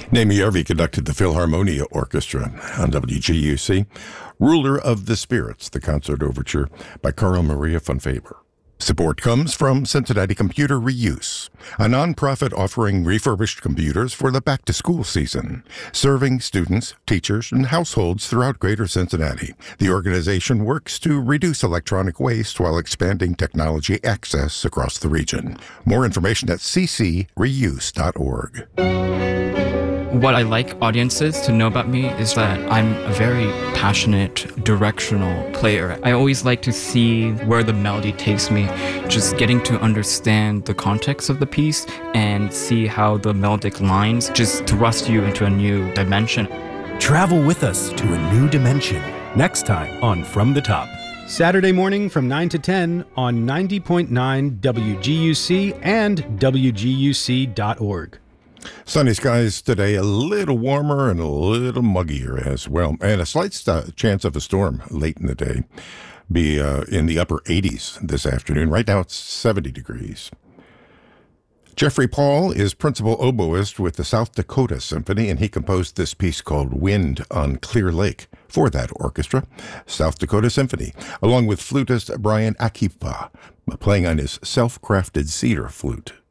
Naomi Yarvi conducted the Philharmonia Orchestra on WGUC. Ruler of the Spirits, the concert overture by Carl Maria von Faber. Support comes from Cincinnati Computer Reuse, a nonprofit offering refurbished computers for the back-to-school season, serving students, teachers, and households throughout Greater Cincinnati. The organization works to reduce electronic waste while expanding technology access across the region. More information at ccreuse.org. What I like audiences to know about me is that I'm a very passionate, directional player. I always like to see where the melody takes me, just getting to understand the context of the piece and see how the melodic lines just thrust you into a new dimension. Travel with us to a new dimension. Next time on From the Top. Saturday morning from 9 to 10 on 90.9 WGUC and WGUC.org. Sunny skies today, a little warmer and a little muggier as well. And a slight chance of a storm late in the day. Be in the upper 80s this afternoon. Right now it's 70 degrees. Jeffrey Paul is principal oboist with the South Dakota Symphony, and he composed this piece called Wind on Clear Lake for that orchestra. South Dakota Symphony, along with flutist Brian Akipa, playing on his self-crafted cedar flute.